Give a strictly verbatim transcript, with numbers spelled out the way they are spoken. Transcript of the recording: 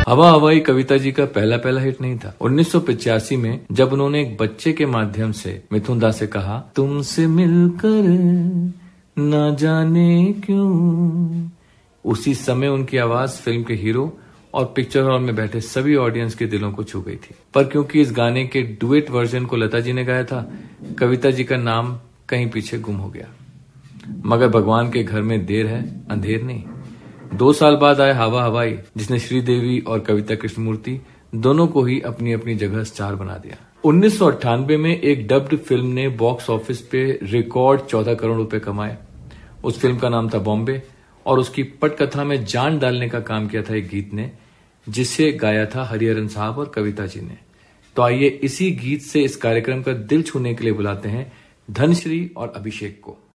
हवा हवाई कविता जी का पहला पहला हिट नहीं था। उन्नीस सौ पचासी में जब उन्होंने एक बच्चे के माध्यम से मिथुन दास से कहा, तुमसे मिलकर ना जाने क्यों, उसी समय उनकी आवाज फिल्म के हीरो और पिक्चर हॉल में बैठे सभी ऑडियंस के दिलों को छू गई थी। पर क्योंकि इस गाने के डुएट वर्जन को लता जी ने गाया था, कविता जी का नाम कहीं पीछे गुम हो गया। मगर भगवान के घर में देर है, अंधेर नहीं। दो साल बाद आए हवा हवाई, जिसने श्रीदेवी और कविता कृष्णमूर्ति दोनों को ही अपनी अपनी जगह स्टार बना दिया। उन्नीस सौ अट्ठानवे में एक डब्ड फिल्म ने बॉक्स ऑफिस पे रिकॉर्ड चौदह करोड़ रुपए कमाए। उस फिल्म का नाम था बॉम्बे और उसकी पटकथा में जान डालने का काम किया था एक गीत ने, जिसे गाया था हरिहरन साहब और कविता जी ने। तो आइए इसी गीत से इस कार्यक्रम का दिल छूने के लिए बुलाते हैं धनश्री और अभिषेक को।